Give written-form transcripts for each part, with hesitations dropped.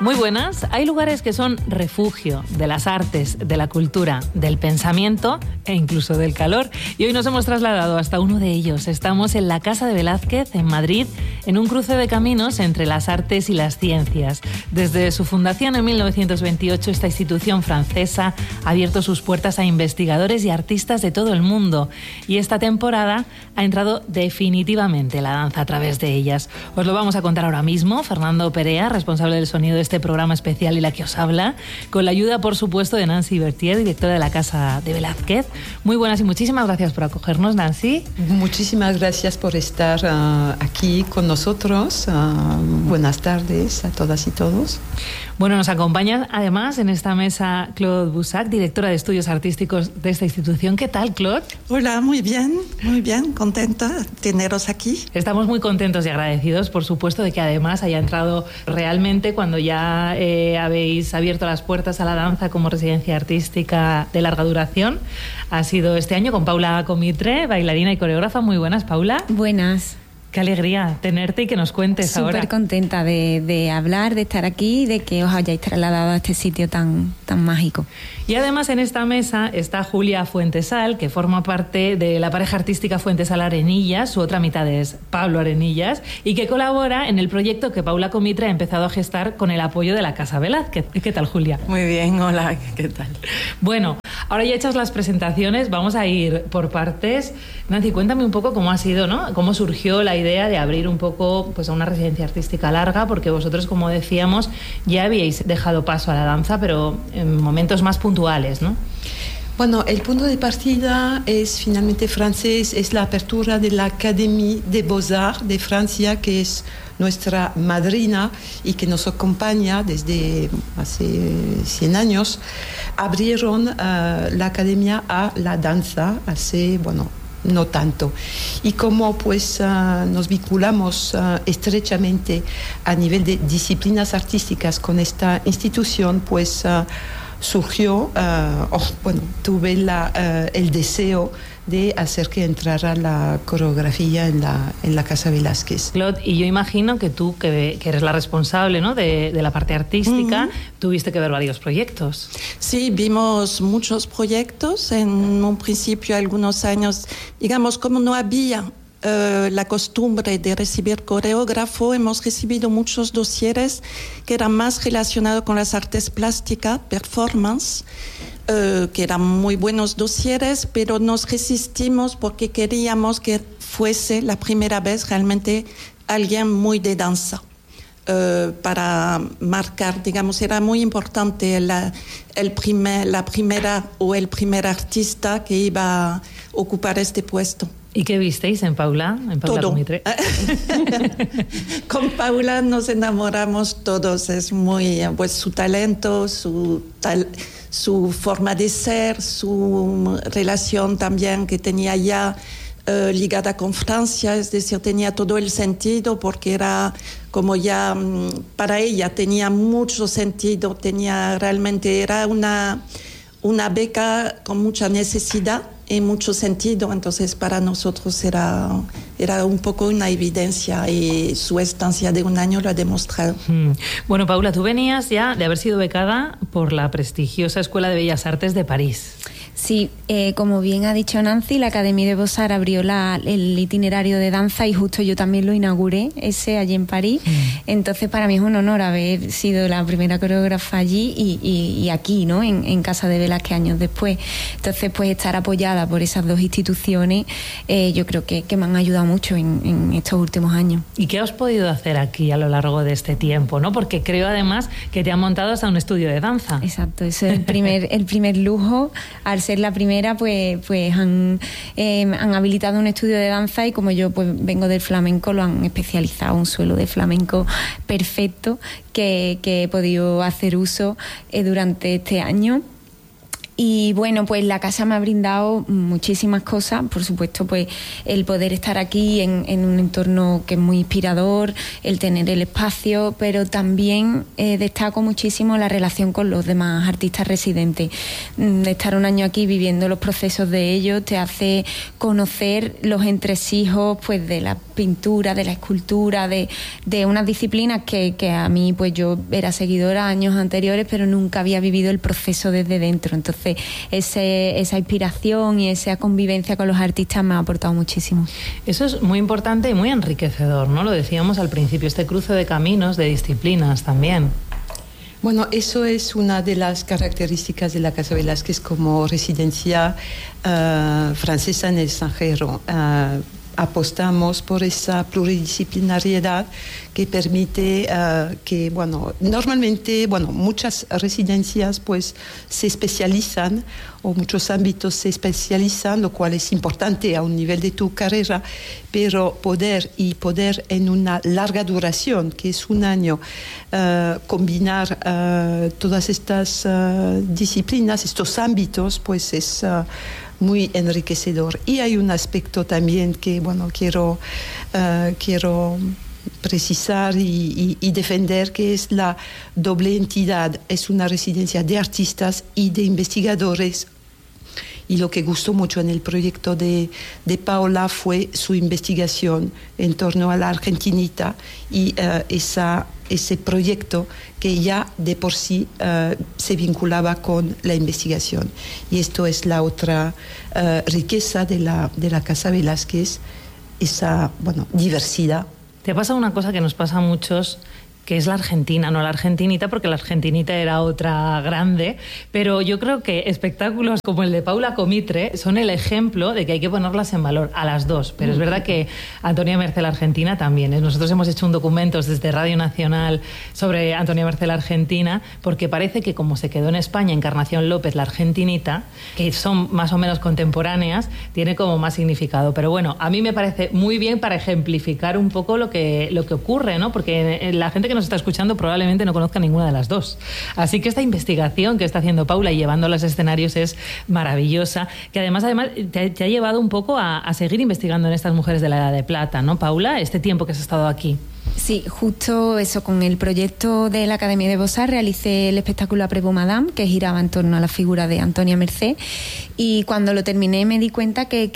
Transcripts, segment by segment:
Muy buenas. Hay lugares que son refugio de las artes, de la cultura, del pensamiento e incluso del calor. Y hoy nos hemos trasladado hasta uno de ellos. Estamos en la Casa de Velázquez, en Madrid, en un cruce de caminos entre las artes y las ciencias. Desde su fundación en 1928, esta institución francesa ha abierto sus puertas a investigadores y artistas de todo el mundo. Y esta temporada ha entrado definitivamente la danza a través de ellas. Os lo vamos a contar ahora mismo. Fernando Perea, responsable del sonido de este programa especial, y la que os habla, con la ayuda, por supuesto, de Nancy Bertier, directora de la Casa de Velázquez. Muy buenas y muchísimas gracias por acogernos, Nancy. Muchísimas gracias por estar aquí con nosotros. Buenas tardes a todas y todos. Bueno, nos acompaña además en esta mesa Claude Boussac, directora de estudios artísticos de esta institución. ¿Qué tal, Claude? Hola, muy bien, contenta de teneros aquí. Estamos muy contentos y agradecidos, por supuesto, de que además haya entrado realmente cuando ya habéis abierto las puertas a la danza como residencia artística de larga duración. Ha sido este año con Paula Comitre, bailarina y coreógrafa. Muy buenas, Paula. Buenas. Qué alegría tenerte y que nos cuentes ahora. Súper contenta de hablar, de estar aquí y de que os hayáis trasladado a este sitio tan mágico. Y además en esta mesa está Julia Fuentesal, que forma parte de la pareja artística Fuentesal Arenillas. Su otra mitad es Pablo Arenillas, y que colabora en el proyecto que Paula Comitre ha empezado a gestar con el apoyo de la Casa Velázquez. ¿Qué tal, Julia? Muy bien, hola, ¿qué tal? Bueno, ahora ya hechas las presentaciones, vamos a ir por partes. Nancy, cuéntame un poco cómo ha sido, ¿no? Cómo surgió la idea de abrir un poco pues a una residencia artística larga, porque vosotros, como decíamos, ya habíais dejado paso a la danza, pero en momentos más puntuales, ¿no? Bueno, el punto de partida es finalmente francés, es la apertura de la Académie des Beaux-Arts de Francia, que es nuestra madrina y que nos acompaña desde hace 100 años. Abrieron la academia a la danza hace, no tanto. Y como pues nos vinculamos estrechamente a nivel de disciplinas artísticas con esta institución, pues surgió, tuve el deseo de hacer que entrara la coreografía en la Casa Velázquez. Claude, y yo imagino que tú, que eres la responsable, ¿no?, de la parte artística, tuviste que ver varios proyectos. Sí, vimos muchos proyectos. En un principio, algunos años, digamos, como no había la costumbre de recibir coreógrafo, hemos recibido muchos dosieres que eran más relacionados con las artes plásticas, performance, que eran muy buenos dosieres, pero nos resistimos porque queríamos que fuese la primera vez realmente alguien muy de danza. Para marcar, digamos, era muy importante la primera o el primer artista que iba a ocupar este puesto. ¿Y qué visteis en Paula? Todo. Comitre. Con Paula nos enamoramos todos. Es muy, pues, su talento, su forma de ser, su relación también que tenía ya ligada con Francia, es decir, tenía todo el sentido porque era como ya, para ella tenía mucho sentido, era una beca con mucha necesidad y mucho sentido, entonces para nosotros era un poco una evidencia y su estancia de un año lo ha demostrado. Bueno, Paula, tú venías ya de haber sido becada por la prestigiosa Escuela de Bellas Artes de París. Sí, como bien ha dicho Nancy, la Académie des Beaux-Arts abrió el itinerario de danza y justo yo también lo inauguré, allí en París. Entonces para mí es un honor haber sido la primera coreógrafa allí y aquí, ¿no?, en Casa de Velázquez años después. Entonces, pues estar apoyada por esas dos instituciones, yo creo que me han ayudado mucho en estos últimos años. ¿Y qué has podido hacer aquí a lo largo de este tiempo, ¿no? Porque creo además que te han montado hasta un estudio de danza. Exacto, eso es el primer lujo. Al ser la primera, pues han habilitado un estudio de danza y como yo pues vengo del flamenco, lo han especializado, un suelo de flamenco perfecto que he podido hacer uso durante este año. Y bueno, pues la casa me ha brindado muchísimas cosas, por supuesto, pues el poder estar aquí en un entorno que es muy inspirador, el tener el espacio, pero también destaco muchísimo la relación con los demás artistas residentes. Estar un año aquí viviendo los procesos de ellos te hace conocer los entresijos pues de la pintura, de la escultura, de unas disciplinas que a mí pues yo era seguidora años anteriores, pero nunca había vivido el proceso desde dentro. Entonces esa inspiración y esa convivencia con los artistas me ha aportado muchísimo. Eso es muy importante y muy enriquecedor, ¿no? Lo decíamos al principio, este cruce de caminos, de disciplinas también. Bueno, eso es una de las características de la Casa Velázquez como residencia francesa en el extranjero. Apostamos por esa pluridisciplinariedad que permite que, bueno, normalmente, muchas residencias pues se especializan o muchos ámbitos se especializan, lo cual es importante a un nivel de tu carrera, pero poder en una larga duración, que es un año, combinar todas estas disciplinas, estos ámbitos, pues es muy enriquecedor. Y hay un aspecto también que, quiero precisar y defender, que es la doble entidad. Es una residencia de artistas y de investigadores. Y lo que gustó mucho en el proyecto de Paula fue su investigación en torno a la Argentinita y ese proyecto que ya de por sí se vinculaba con la investigación. Y esto es la otra riqueza de la Casa Velázquez, esa diversidad. Te pasa una cosa que nos pasa a muchos, que es la Argentina, no la Argentinita, porque la Argentinita era otra grande, pero yo creo que espectáculos como el de Paula Comitre son el ejemplo de que hay que ponerlas en valor, a las dos, pero es verdad que Antonia Mercé la Argentina también. Nosotros hemos hecho un documento desde Radio Nacional sobre Antonia Mercé la Argentina, porque parece que como se quedó en España Encarnación López la Argentinita, que son más o menos contemporáneas, tiene como más significado. Pero bueno, a mí me parece muy bien para ejemplificar un poco lo que ocurre, ¿no? Porque la gente que nos está escuchando probablemente no conozca ninguna de las dos. Así que esta investigación que está haciendo Paula y llevando a los escenarios es maravillosa, que además te ha llevado un poco a seguir investigando en estas mujeres de la Edad de Plata, ¿no, Paula? Este tiempo que has estado aquí. Sí, justo eso, con el proyecto de la Academia de Beaux-Arts realicé el espectáculo Après-Beau Madame, que giraba en torno a la figura de Antonia Mercé, y cuando lo terminé me di cuenta que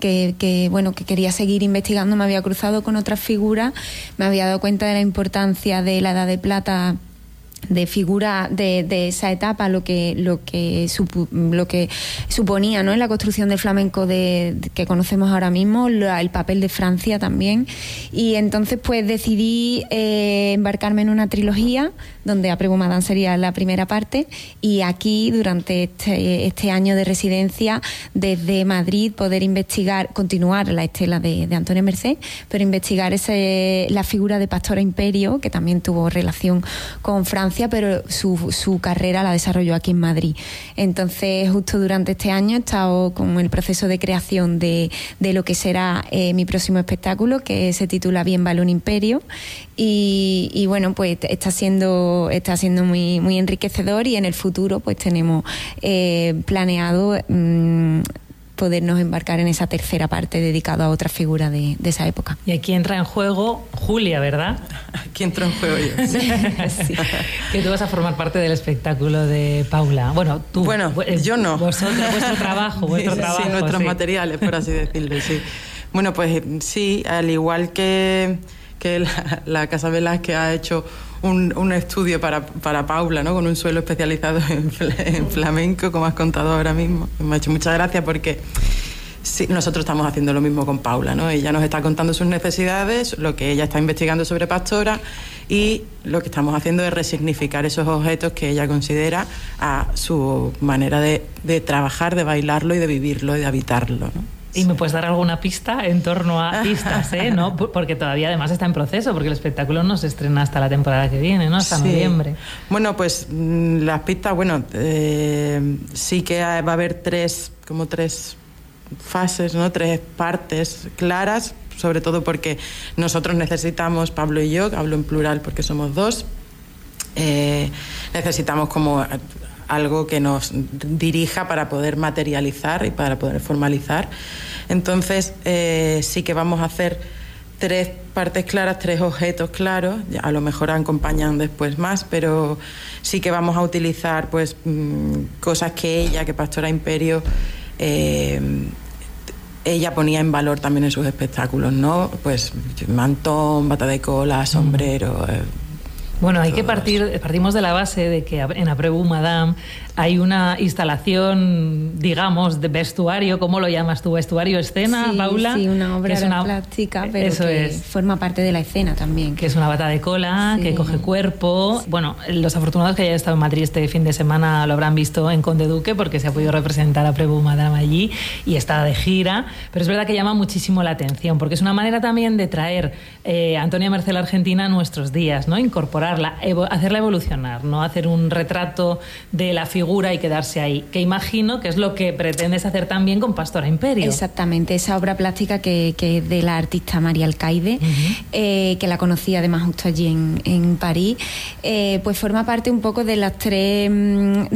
quería seguir investigando. Me había cruzado con otras figuras, me había dado cuenta de la importancia de la Edad de Plata, de figura de esa etapa, lo que suponía, ¿no?, en la construcción del flamenco que conocemos ahora mismo, el papel de Francia también. Y entonces pues decidí embarcarme en una trilogía donde Après-Beau Madame sería la primera parte, y aquí durante este año de residencia desde Madrid poder investigar, continuar la estela de Antonia Mercé, pero investigar la figura de Pastora Imperio, que también tuvo relación con Francia, pero su carrera la desarrolló aquí en Madrid. Entonces justo durante este año he estado con el proceso de creación de lo que será mi próximo espectáculo, que se titula Bien vale un imperio, y bueno, pues está siendo muy, muy enriquecedor, y en el futuro pues tenemos planeado podernos embarcar en esa tercera parte dedicada a otra figura de esa época. Y aquí entra en juego Julia, ¿verdad? Aquí entro en juego yo. Sí. Que tú vas a formar parte del espectáculo de Paula. Bueno, tú. Bueno, yo no. Vuestro trabajo. Sí, nuestros materiales, por así decirlo, sí. Bueno, pues sí, al igual que la Casa Velázquez ha hecho un estudio para Paula, ¿no?, con un suelo especializado en flamenco, como has contado ahora mismo. Me ha hecho mucha gracia porque sí, nosotros estamos haciendo lo mismo con Paula, ¿no? Ella nos está contando sus necesidades, lo que ella está investigando sobre Pastora, y lo que estamos haciendo es resignificar esos objetos que ella considera a su manera de trabajar, de bailarlo y de vivirlo y de habitarlo, ¿no? ¿Y me puedes dar alguna pista en torno a pistas, ¿no? Porque todavía además está en proceso, porque el espectáculo no se estrena hasta la temporada que viene, ¿no? Hasta noviembre. Bueno, pues las pistas, sí que va a haber tres fases, ¿no?, tres partes claras, sobre todo porque nosotros necesitamos, Pablo y yo, hablo en plural porque somos dos, necesitamos como algo que nos dirija para poder materializar y para poder formalizar. Entonces sí que vamos a hacer 3 partes claras, 3 objetos claros, a lo mejor acompañan después más, pero sí que vamos a utilizar pues cosas que Pastora Imperio ella ponía en valor también en sus espectáculos, ¿no? Pues mantón, bata de cola, sombrero. Bueno, hay que partimos de la base de que en Après-vous Madame hay una instalación, digamos, de vestuario. ¿Cómo lo llamas tú? ¿Vestuario, escena, sí, Paula? Sí, una obra plástica, pero que forma parte de la escena también. Que es una bata de cola, que coge cuerpo. Bueno, los afortunados que hayan estado en Madrid este fin de semana lo habrán visto en Conde Duque, porque se ha podido representar a Après-vous Madame allí y está de gira. Pero es verdad que llama muchísimo la atención, porque es una manera también de traer a Antonia Mercé la Argentina a nuestros días, ¿no? Incorporarla, hacerla evolucionar, no hacer un retrato de la figura y quedarse ahí, que imagino que es lo que pretendes hacer también con Pastora Imperio. Exactamente, esa obra plástica que es de la artista María Alcaide, que la conocí además justo allí en París, pues forma parte un poco de las 3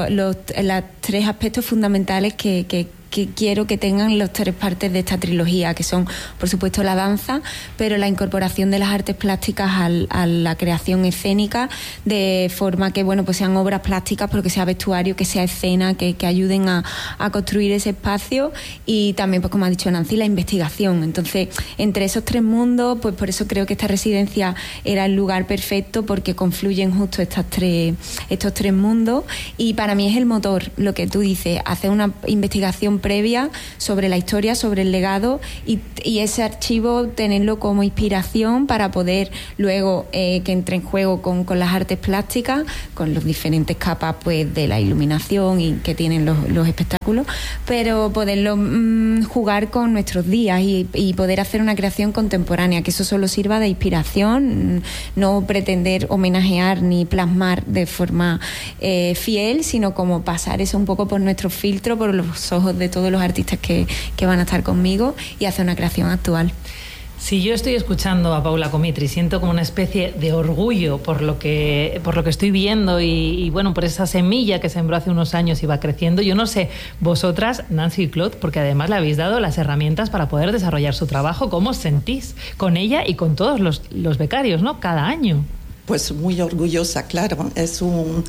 aspectos fundamentales que quiero que tengan las 3 partes de esta trilogía, que son, por supuesto, la danza, pero la incorporación de las artes plásticas a la creación escénica, de forma que, bueno, pues sean obras plásticas, pero que sea vestuario, que sea escena, que ayuden a construir ese espacio, y también, pues como ha dicho Nancy, la investigación. Entonces, entre esos 3 mundos, pues por eso creo que esta residencia era el lugar perfecto, porque confluyen justo estos 3 mundos, y para mí es el motor, lo que tú dices, hacer una investigación previa sobre la historia, sobre el legado, y ese archivo tenerlo como inspiración para poder luego que entre en juego con las artes plásticas, con las diferentes capas pues de la iluminación y que tienen los espectáculos, pero poderlo jugar con nuestros días y poder hacer una creación contemporánea, que eso solo sirva de inspiración, no pretender homenajear ni plasmar de forma fiel, sino como pasar eso un poco por nuestro filtro, por los ojos de todos los artistas que van a estar conmigo, y hacer una creación actual. Si yo estoy escuchando a Paula Comitri, siento como una especie de orgullo por lo que estoy viendo y bueno, por esa semilla que sembró hace unos años y va creciendo. Yo no sé, vosotras, Nancy y Claude, porque además le habéis dado las herramientas para poder desarrollar su trabajo, ¿cómo os sentís con ella y con todos los becarios, ¿no? Cada año. Pues muy orgullosa, claro. Es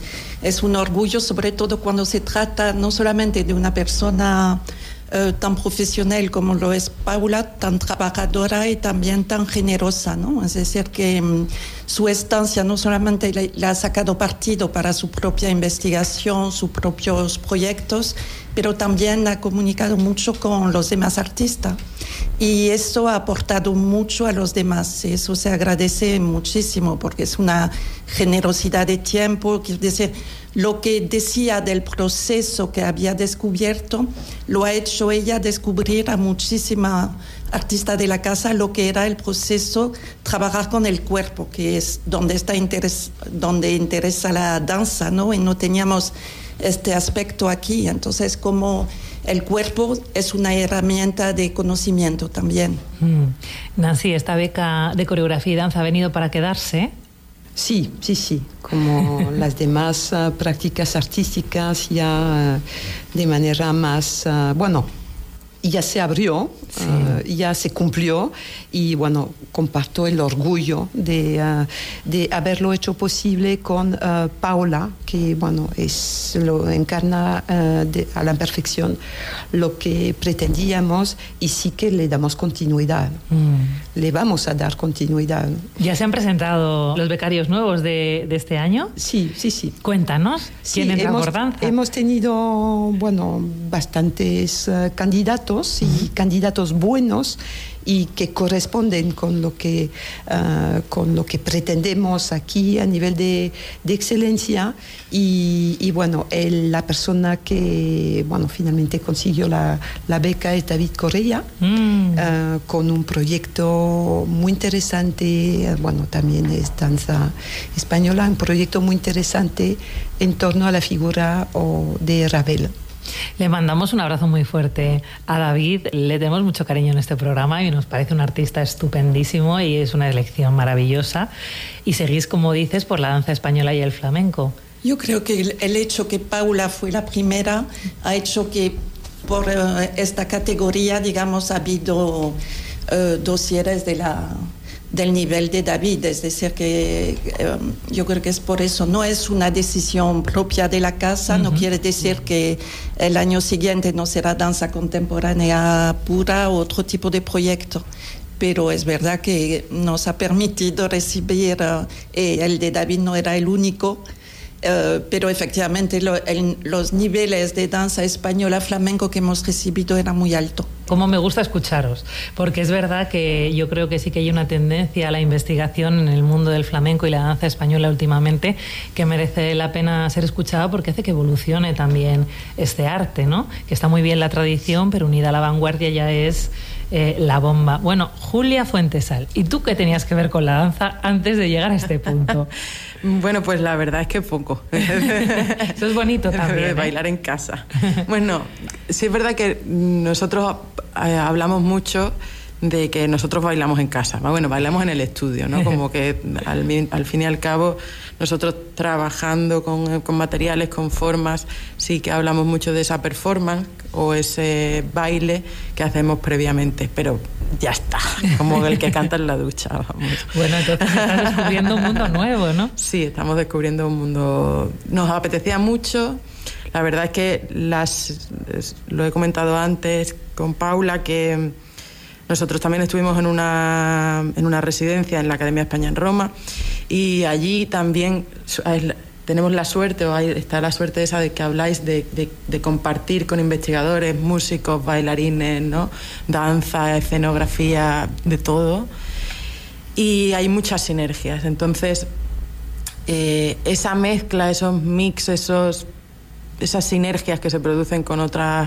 un orgullo, sobre todo cuando se trata no solamente de una persona tan profesional como lo es Paula, tan trabajadora y también tan generosa, ¿no? Es decir, que su estancia no solamente le ha sacado partido para su propia investigación, sus propios proyectos, pero también ha comunicado mucho con los demás artistas. Y eso ha aportado mucho a los demás. Eso se agradece muchísimo, porque es una generosidad de tiempo. Quiero decir, lo que decía del proceso que había descubierto, lo ha hecho ella descubrir a muchísimas artistas de la casa lo que era el proceso, trabajar con el cuerpo, que es donde interesa la danza, ¿no? Y no teníamos este aspecto aquí. Entonces, como el cuerpo es una herramienta de conocimiento también. Nancy, ¿esta beca de coreografía y danza ha venido para quedarse? Sí. Como las demás prácticas artísticas, ya de manera más, ya se abrió, ya se cumplió, y bueno, comparto el orgullo de haberlo hecho posible con Paula, que bueno, lo encarna a la perfección lo que pretendíamos, y sí que le damos continuidad. Le vamos a dar continuidad. ¿Ya se han presentado los becarios nuevos de este año? Sí. Cuéntanos, ¿quién entra por danza? Hemos tenido, bastantes candidatos, y candidatos buenos y que corresponden con lo que pretendemos aquí a nivel de excelencia, y bueno, la persona que finalmente consiguió la beca es David Correa, con un proyecto muy interesante, también es danza española, un proyecto muy interesante en torno a la figura de Ravel. Le mandamos un abrazo muy fuerte a David. Le tenemos mucho cariño en este programa y nos parece un artista estupendísimo y es una elección maravillosa. Y seguís, como dices, por la danza española y el flamenco. Yo creo que el hecho que Paula fue la primera ha hecho que por esta categoría, digamos, ha habido dosieres del nivel de David, es decir, que yo creo que es por eso, no es una decisión propia de la casa, no quiere decir que el año siguiente no será danza contemporánea pura o otro tipo de proyecto, pero es verdad que nos ha permitido recibir, el de David no era el único, pero efectivamente los niveles de danza española flamenco que hemos recibido eran muy altos. Cómo me gusta escucharos, porque es verdad que yo creo que sí que hay una tendencia a la investigación en el mundo del flamenco y la danza española últimamente que merece la pena ser escuchada porque hace que evolucione también este arte, ¿no? Que está muy bien la tradición, pero unida a la vanguardia ya es la bomba. Bueno, Julia Fuentesal, ¿y tú qué tenías que ver con la danza antes de llegar a este punto? Bueno, pues la verdad es que poco. Eso es bonito también, ¿eh? Bailar en casa. Bueno, sí es verdad que nosotros hablamos mucho de que nosotros bailamos en casa. Bueno, bailamos en el estudio, ¿no? Como que al fin y al cabo nosotros trabajando con materiales, con formas, sí que hablamos mucho de esa performance o ese baile que hacemos previamente, pero ya está, como el que canta en la ducha, vamos. Bueno, entonces estás descubriendo un mundo nuevo, ¿no? Sí, estamos descubriendo un mundo. Nos apetecía mucho. La verdad es que lo he comentado antes con Paula, que nosotros también estuvimos en una residencia en la Academia de España en Roma, y allí también tenemos la suerte, o está la suerte esa de que habláis de compartir con investigadores, músicos, bailarines, ¿no? Danza, escenografía, de todo. Y hay muchas sinergias. Entonces, esa mezcla, esos mix, esas sinergias que se producen con otras